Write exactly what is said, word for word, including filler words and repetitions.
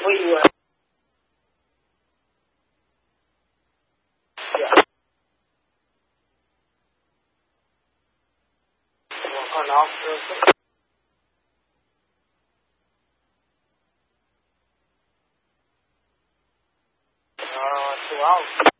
We were. Yeah. On off real quick. Uh, two hours.